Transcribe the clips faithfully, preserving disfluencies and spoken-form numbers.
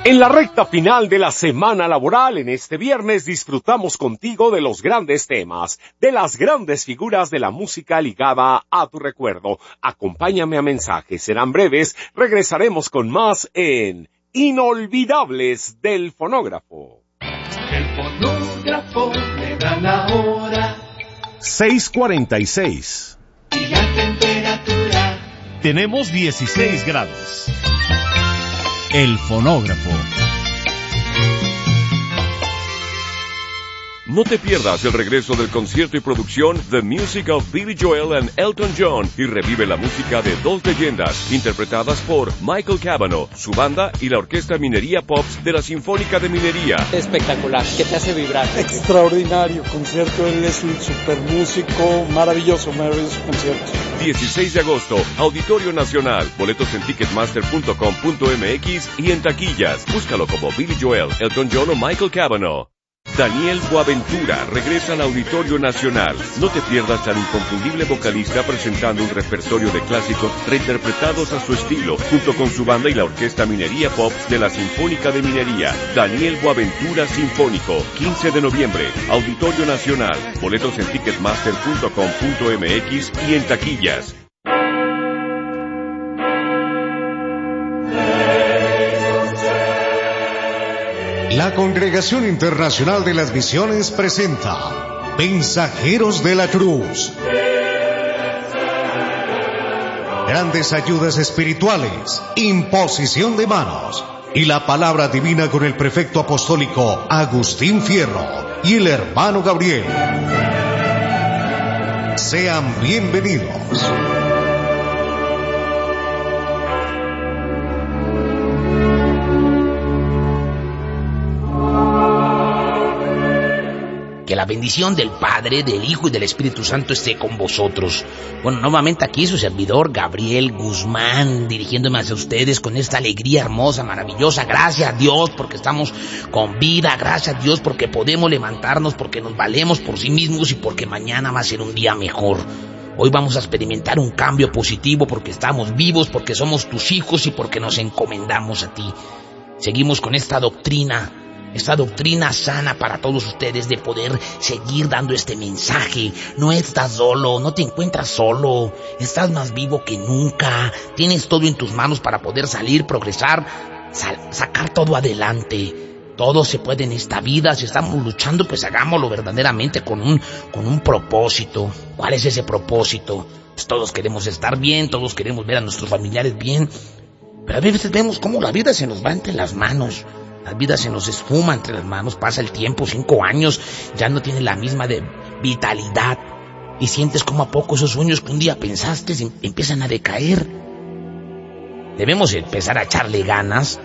En la recta final de la semana laboral, en este viernes, disfrutamos contigo de los grandes temas, de las grandes figuras de la música ligada a tu recuerdo. Acompáñame a mensajes, serán breves, regresaremos con más en Inolvidables del Fonógrafo. El fonógrafo me da la hora. seis cuarenta y seis. Y la temperatura. Tenemos dieciséis grados. El fonógrafo. No te pierdas el regreso del concierto y producción The Music of Billy Joel and Elton John y revive la música de dos leyendas interpretadas por Michael Cavanaugh, su banda y la Orquesta Minería Pops de la Sinfónica de Minería. Espectacular, que te hace vibrar. Extraordinario concierto, él es un super músico, maravilloso, maravilloso concierto. dieciséis de agosto, Auditorio Nacional, boletos en ticketmaster punto com punto m x y en taquillas. Búscalo como Billy Joel, Elton John o Michael Cavanaugh. Daniel Boaventura regresa al Auditorio Nacional. No te pierdas al inconfundible vocalista presentando un repertorio de clásicos reinterpretados a su estilo, junto con su banda y la Orquesta Minería Pop de la Sinfónica de Minería. Daniel Boaventura Sinfónico, quince de noviembre, Auditorio Nacional. Boletos en ticketmaster punto com punto m x y en taquillas. La Congregación Internacional de las Misiones presenta Mensajeros de la Cruz. Grandes ayudas espirituales, imposición de manos y la palabra divina con el prefecto apostólico Agustín Fierro y el hermano Gabriel. Sean bienvenidos. Que la bendición del Padre, del Hijo y del Espíritu Santo esté con vosotros. Bueno, nuevamente aquí su servidor Gabriel Guzmán, dirigiéndome hacia ustedes con esta alegría hermosa, maravillosa. Gracias a Dios porque estamos con vida, gracias a Dios porque podemos levantarnos, porque nos valemos por sí mismos y porque mañana va a ser un día mejor. Hoy vamos a experimentar un cambio positivo porque estamos vivos, porque somos tus hijos y porque nos encomendamos a ti. Seguimos con esta doctrina. Esta doctrina sana para todos ustedes de poder seguir dando este mensaje. No estás solo, no te encuentras solo, estás más vivo que nunca. Tienes todo en tus manos para poder salir, progresar, sal, sacar todo adelante. Todo se puede en esta vida. Si estamos luchando, pues hagámoslo verdaderamente con un, con un propósito. ¿Cuál es ese propósito? Pues todos queremos estar bien, todos queremos ver a nuestros familiares bien, pero a veces vemos cómo la vida se nos va entre las manos. La vida se nos esfuma entre las manos, pasa el tiempo, cinco años, ya no tiene la misma de vitalidad. Y sientes como a poco esos sueños que un día pensaste empiezan a decaer. Debemos empezar a echarle ganas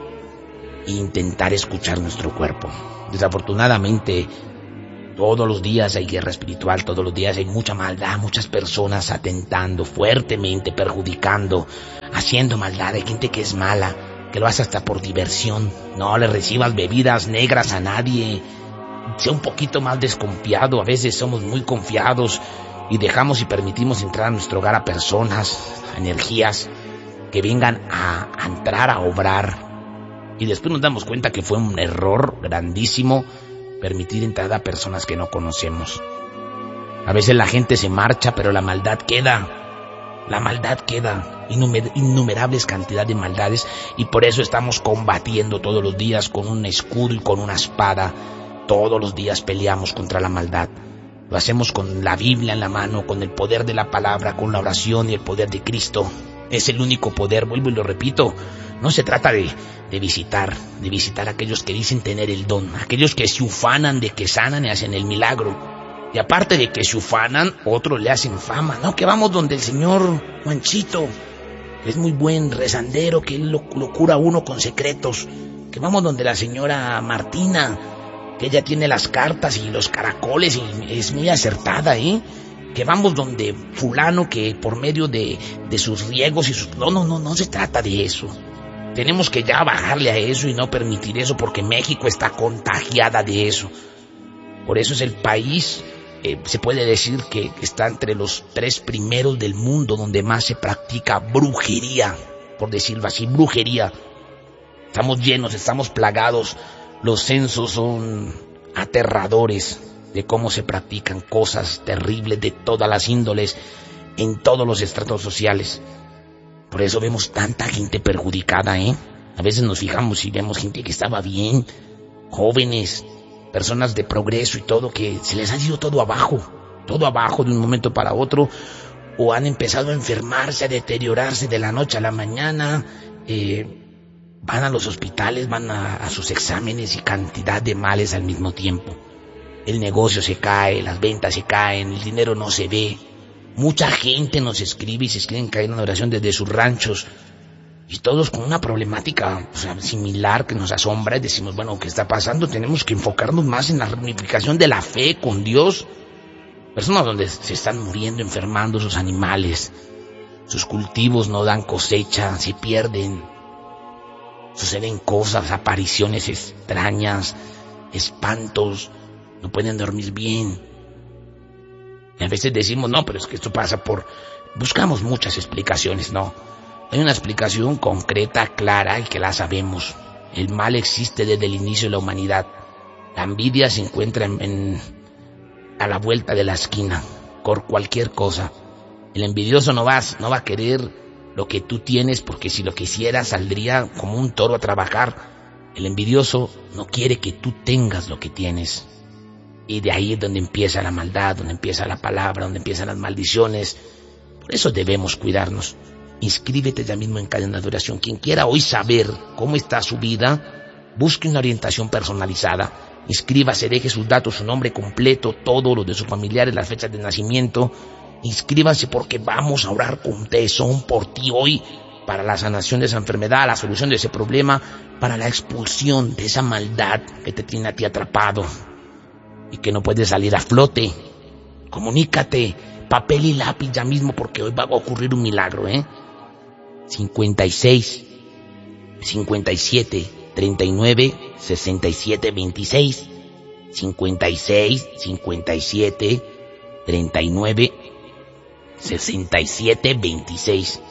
e intentar escuchar nuestro cuerpo. Desafortunadamente, todos los días hay guerra espiritual, todos los días hay mucha maldad, muchas personas atentando fuertemente, perjudicando, haciendo maldad. Hay gente que es mala, que lo hace hasta por diversión. No le recibas bebidas negras a nadie. Sea un poquito más desconfiado. A veces somos muy confiados y dejamos y permitimos entrar a nuestro hogar a personas, a energías que vengan a, a entrar a obrar. Y después nos damos cuenta que fue un error grandísimo permitir entrar a personas que no conocemos. A veces la gente se marcha, pero la maldad queda. La maldad queda, innumer- innumerables cantidades de maldades, y por eso estamos combatiendo todos los días con un escudo y con una espada. Todos los días peleamos contra la maldad. Lo hacemos con la Biblia en la mano, con el poder de la palabra, con la oración y el poder de Cristo. Es el único poder, vuelvo y lo repito. No se trata de, de visitar, de visitar a aquellos que dicen tener el don, aquellos que se ufanan de que sanan y hacen el milagro. Y aparte de que se ufanan, otros le hacen fama, ¿no? Que vamos donde el señor Juanchito, que es muy buen rezandero, que él lo, lo cura uno con secretos. Que vamos donde la señora Martina, que ella tiene las cartas y los caracoles y es muy acertada, ¿eh? Que vamos donde fulano, que por medio de, de sus riegos y sus... No, no, no, no se trata de eso. Tenemos que ya bajarle a eso y no permitir eso, porque México está contagiada de eso. Por eso es el país... Eh, se puede decir que está entre los tres primeros del mundo donde más se practica brujería, por decirlo así, brujería. Estamos llenos, estamos plagados. Los censos son aterradores de cómo se practican cosas terribles de todas las índoles, en todos los estratos sociales. Por eso vemos tanta gente perjudicada, ¿eh? A veces nos fijamos y vemos gente que estaba bien, jóvenes, personas de progreso y todo, que se les ha ido todo abajo, todo abajo de un momento para otro, o han empezado a enfermarse, a deteriorarse de la noche a la mañana, eh, van a los hospitales, van a, a sus exámenes y cantidad de males al mismo tiempo. El negocio se cae, las ventas se caen, el dinero no se ve. Mucha gente nos escribe y se escriben caer en oración desde sus ranchos, y todos con una problemática, o sea, similar, que nos asombra, y decimos, bueno, ¿qué está pasando? Tenemos que enfocarnos más en la reunificación de la fe con Dios. Personas donde se están muriendo, enfermando sus animales, sus cultivos no dan cosecha, se pierden, suceden cosas, apariciones extrañas, espantos, no pueden dormir bien. Y a veces decimos, no, pero es que esto pasa por... Buscamos muchas explicaciones, no. Hay una explicación concreta, clara, y que la sabemos. El mal existe desde el inicio de la humanidad. La envidia se encuentra en, en, a la vuelta de la esquina, por cualquier cosa. El envidioso no va, no va a querer lo que tú tienes, porque si lo quisiera saldría como un toro a trabajar. El envidioso no quiere que tú tengas lo que tienes. Y de ahí es donde empieza la maldad, donde empieza la palabra, donde empiezan las maldiciones. Por eso debemos cuidarnos. Inscríbete ya mismo en Cadena de Oración. Quien quiera hoy saber cómo está su vida, busque una orientación personalizada. Inscríbase, deje sus datos, su nombre completo, todo lo de sus familiares, las fechas de nacimiento. Inscríbase porque vamos a orar con tesón por ti hoy, para la sanación de esa enfermedad, la solución de ese problema, para la expulsión de esa maldad que te tiene a ti atrapado y que no puedes salir a flote. Comunícate, papel y lápiz ya mismo, porque hoy va a ocurrir un milagro, ¿eh? cincuenta y seis, cincuenta y siete, treinta y nueve, sesenta y siete, veintiséis. cincuenta y seis, cincuenta y siete, treinta y nueve, sesenta y siete, veintiséis.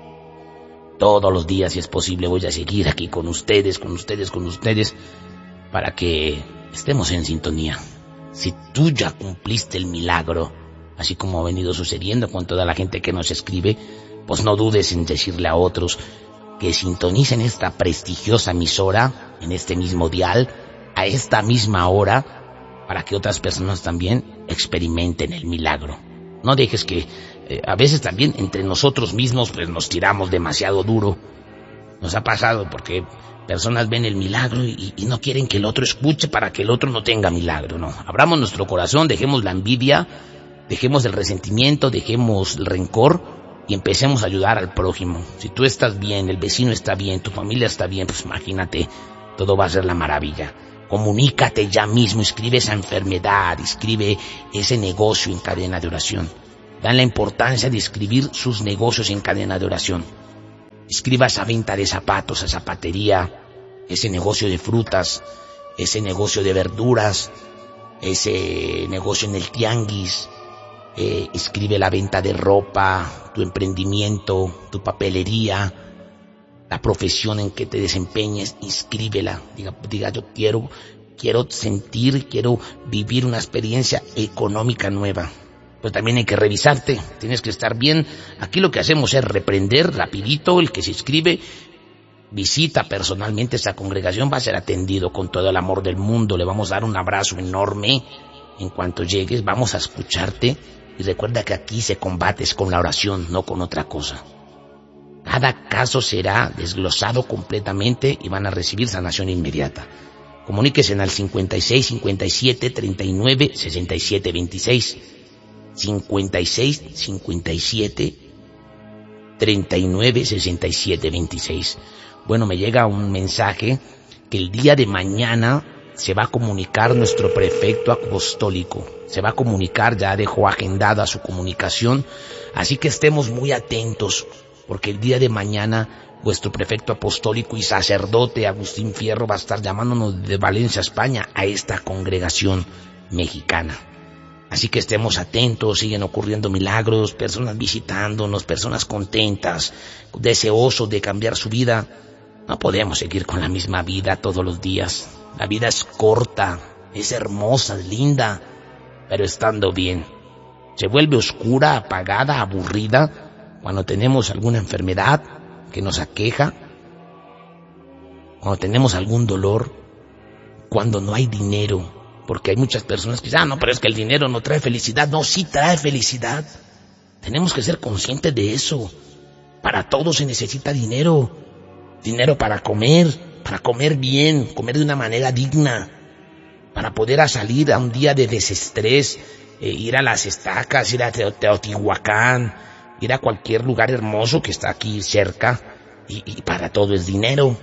Todos los días, si es posible, voy a seguir aquí con ustedes, con ustedes, con ustedes, para que estemos en sintonía. Si tú ya cumpliste el milagro, así como ha venido sucediendo con toda la gente que nos escribe, pues no dudes en decirle a otros que sintonicen esta prestigiosa emisora en este mismo dial, a esta misma hora, para que otras personas también experimenten el milagro. No dejes que eh, a veces también entre nosotros mismos pues nos tiramos demasiado duro. Nos ha pasado porque personas ven el milagro y, y no quieren que el otro escuche para que el otro no tenga milagro, no. Abramos nuestro corazón, dejemos la envidia, dejemos el resentimiento, dejemos el rencor y empecemos a ayudar al prójimo. Si tú estás bien, el vecino está bien, tu familia está bien, pues imagínate, todo va a ser la maravilla. Comunícate ya mismo, escribe esa enfermedad, escribe ese negocio en Cadena de Oración. Dan la importancia de escribir sus negocios en Cadena de Oración. Escriba esa venta de zapatos, esa zapatería, ese negocio de frutas, ese negocio de verduras, ese negocio en el tianguis. Eh, escribe la venta de ropa, tu emprendimiento, tu papelería, la profesión en que te desempeñes, inscríbela. Diga, diga yo quiero, quiero sentir, quiero vivir una experiencia económica nueva. Pues también hay que revisarte, tienes que estar bien. Aquí lo que hacemos es reprender rapidito el que se inscribe, visita personalmente esta congregación, va a ser atendido con todo el amor del mundo, le vamos a dar un abrazo enorme en cuanto llegues, vamos a escucharte y recuerda que aquí se combates con la oración, no con otra cosa. Cada caso será desglosado completamente y van a recibir sanación inmediata. Comuníquese al cincuenta y seis, cincuenta y siete, treinta y nueve, sesenta y siete, veintiséis. cincuenta y seis, cincuenta y siete, treinta y nueve, sesenta y siete, veintiséis. Bueno, me llega un mensaje que el día de mañana se va a comunicar nuestro prefecto apostólico. Se va a comunicar, ya dejó agendada su comunicación, así que estemos muy atentos, porque el día de mañana vuestro prefecto apostólico y sacerdote Agustín Fierro va a estar llamándonos de Valencia, España, a esta congregación mexicana. Así que estemos atentos, siguen ocurriendo milagros, personas visitándonos, personas contentas, deseosos de cambiar su vida. No podemos seguir con la misma vida todos los días. La vida es corta, es hermosa, es linda, pero estando bien. Se vuelve oscura, apagada, aburrida cuando tenemos alguna enfermedad que nos aqueja, cuando tenemos algún dolor, cuando no hay dinero, porque hay muchas personas que dicen, ah, no, pero es que el dinero no trae felicidad. No, sí trae felicidad. Tenemos que ser conscientes de eso. Para todo se necesita dinero. Dinero para comer, para comer bien, comer de una manera digna, para poder salir a un día de desestrés, eh, ir a las estacas, ir a Teotihuacán, ir a cualquier lugar hermoso que está aquí cerca, y, y para todo es dinero.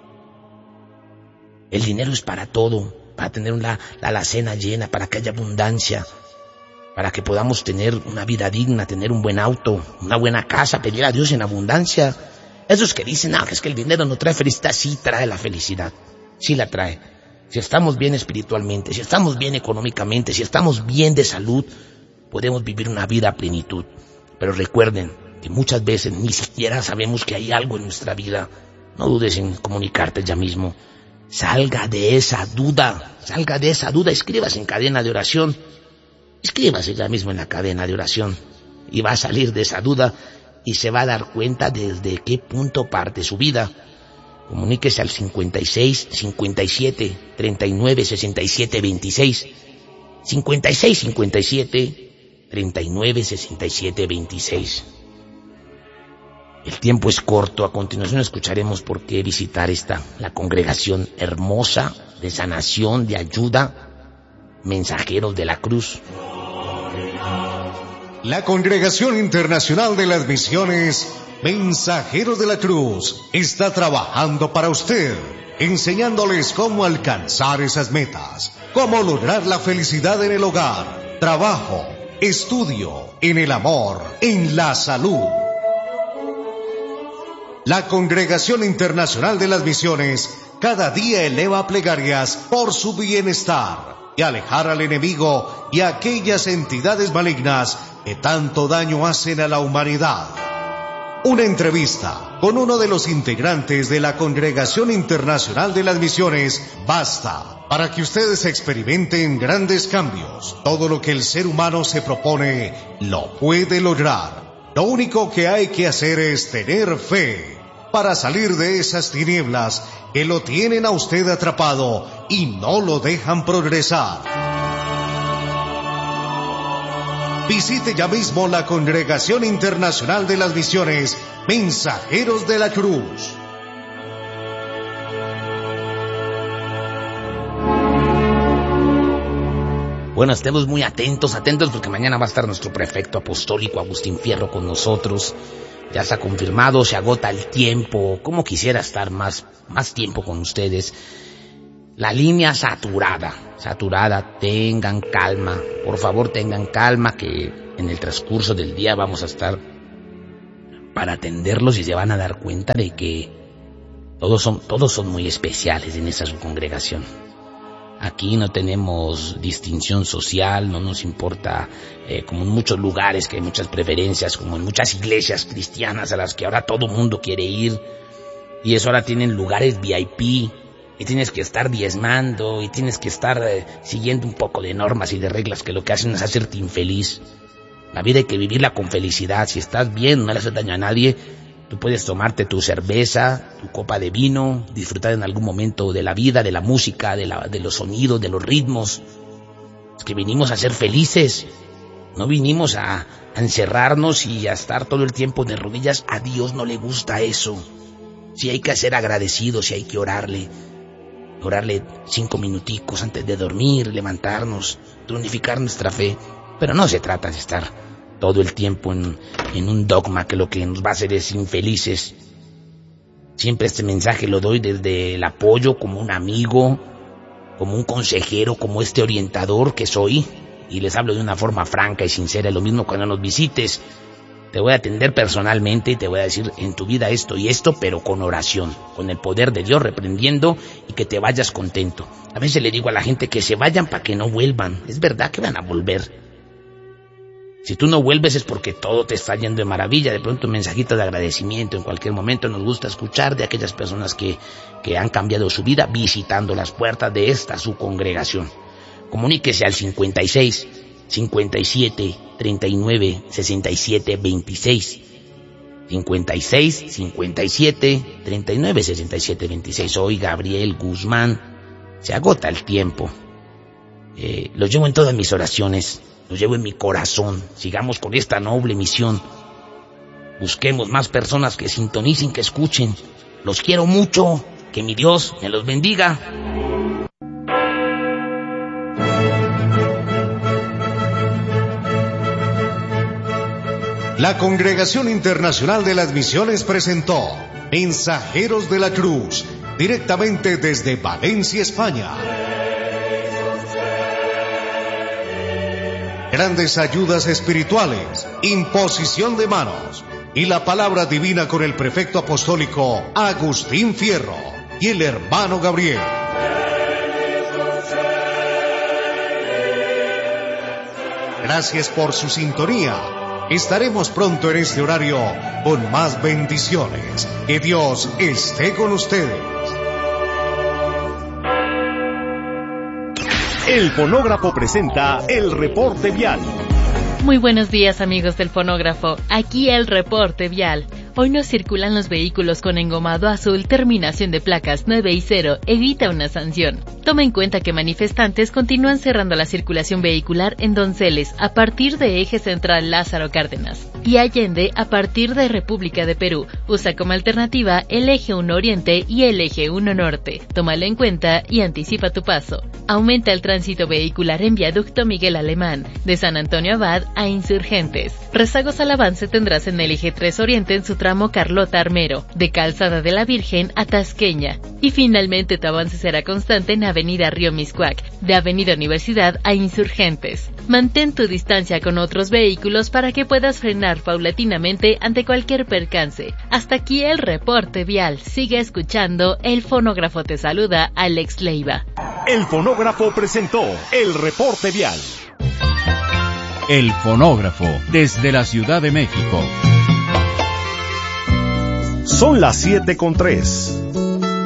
El dinero es para todo, para tener la, la alacena llena, para que haya abundancia, para que podamos tener una vida digna, tener un buen auto, una buena casa, pedir a Dios en abundancia. Esos que dicen, no, es que el dinero no trae felicidad, sí trae la felicidad, sí la trae. Si estamos bien espiritualmente, si estamos bien económicamente, si estamos bien de salud, podemos vivir una vida a plenitud. Pero recuerden que muchas veces ni siquiera sabemos que hay algo en nuestra vida. No dudes en comunicarte ya mismo. Salga de esa duda, salga de esa duda, escribas en cadena de oración. Escríbase ya mismo en la cadena de oración y va a salir de esa duda y se va a dar cuenta desde qué punto parte su vida. Comuníquese al cincuenta y seis, cincuenta y siete, treinta y nueve, sesenta y siete, veintiséis. cincuenta y seis, cincuenta y siete, treinta y nueve, sesenta y siete, veintiséis. El tiempo es corto. A continuación escucharemos por qué visitar esta, la congregación hermosa de sanación, de ayuda, Mensajeros de la Cruz. La Congregación Internacional de las Misiones Mensajeros de la Cruz está trabajando para usted, enseñándoles cómo alcanzar esas metas, cómo lograr la felicidad en el hogar, trabajo, estudio, en el amor, en la salud. La Congregación Internacional de las Misiones cada día eleva plegarias por su bienestar y alejar al enemigo y a aquellas entidades malignas que tanto daño hacen a la humanidad. Una entrevista con uno de los integrantes de la Congregación Internacional de las Misiones basta para que ustedes experimenten grandes cambios. Todo lo que el ser humano se propone lo puede lograr. Lo único que hay que hacer es tener fe para salir de esas tinieblas que lo tienen a usted atrapado y no lo dejan progresar. Visite ya mismo la Congregación Internacional de las Misiones Mensajeros de la Cruz. Bueno, estemos muy atentos, atentos porque mañana va a estar nuestro prefecto apostólico Agustín Fierro con nosotros. Ya está confirmado, se agota el tiempo. Como quisiera estar más, más tiempo con ustedes. La línea saturada, saturada, tengan calma, por favor tengan calma que en el transcurso del día vamos a estar para atenderlos y se van a dar cuenta de que todos son, todos son muy especiales en esa subcongregación. Aquí no tenemos distinción social, no nos importa, eh, como en muchos lugares que hay muchas preferencias, como en muchas iglesias cristianas a las que ahora todo mundo quiere ir, y eso ahora tienen lugares V I P, y tienes que estar diezmando, y tienes que estar eh, siguiendo un poco de normas y de reglas que lo que hacen es hacerte infeliz. La vida hay que vivirla con felicidad. Si estás bien, no le haces daño a nadie, tú puedes tomarte tu cerveza, tu copa de vino, disfrutar en algún momento de la vida, de la música, de, la, de los sonidos, de los ritmos. Es que vinimos a ser felices, no vinimos a, a encerrarnos y a estar todo el tiempo de rodillas. A Dios no le gusta eso. Si hay que ser agradecidos, si hay que orarle, orarle cinco minuticos antes de dormir, levantarnos, tonificar nuestra fe. Pero no se trata de estar todo el tiempo en, en un dogma que lo que nos va a hacer es infelices. Siempre este mensaje lo doy desde el apoyo, como un amigo, como un consejero, como este orientador que soy, y les hablo de una forma franca y sincera. Lo mismo cuando nos visites, te voy a atender personalmente y te voy a decir en tu vida esto y esto, pero con oración, con el poder de Dios reprendiendo, y que te vayas contento. A veces le digo a la gente que se vayan para que no vuelvan. Es verdad que van a volver. Si tú no vuelves es porque todo te está yendo de maravilla. De pronto un mensajito de agradecimiento en cualquier momento. Nos gusta escuchar de aquellas personas que, que han cambiado su vida visitando las puertas de esta su congregación. Comuníquese al cincuenta y seis, cincuenta y siete, treinta y nueve, sesenta y siete, veintiséis. cincuenta y seis, cincuenta y siete, treinta y nueve, sesenta y siete, veintiséis. Soy Gabriel Guzmán. Se agota el tiempo. Eh, lo llevo en todas mis oraciones. Lo llevo en mi corazón. Sigamos con esta noble misión. Busquemos más personas que sintonicen, que escuchen. Los quiero mucho. Que mi Dios me los bendiga. La Congregación Internacional de las Misiones presentó Mensajeros de la Cruz, directamente desde Valencia, España. Grandes ayudas espirituales, imposición de manos y la palabra divina con el prefecto apostólico Agustín Fierro y el hermano Gabriel. Gracias por su sintonía. Estaremos pronto en este horario con más bendiciones. Que Dios esté con ustedes. El Fonógrafo presenta el reporte vial. Muy buenos días, amigos del Fonógrafo. Aquí el reporte vial. Hoy no circulan los vehículos con engomado azul, terminación de placas nueve y cero, evita una sanción. Toma en cuenta que manifestantes continúan cerrando la circulación vehicular en Donceles a partir de Eje Central Lázaro Cárdenas y Allende a partir de República de Perú. Usa como alternativa el Eje uno Oriente y el Eje uno Norte. Tómalo en cuenta y anticipa tu paso. Aumenta el tránsito vehicular en Viaducto Miguel Alemán, de San Antonio Abad a Insurgentes. Rezagos al avance tendrás en el Eje tres Oriente en su tramo Carlota Armero, de Calzada de la Virgen a Tasqueña. Y finalmente tu avance será constante en Avenida Río Miscuac, de Avenida Universidad a Insurgentes. Mantén tu distancia con otros vehículos para que puedas frenar paulatinamente ante cualquier percance. Hasta aquí el reporte vial. Sigue escuchando, el Fonógrafo te saluda, Alex Leiva. El Fonógrafo presentó el reporte vial. El Fonógrafo, desde la Ciudad de México. Son las siete con tres.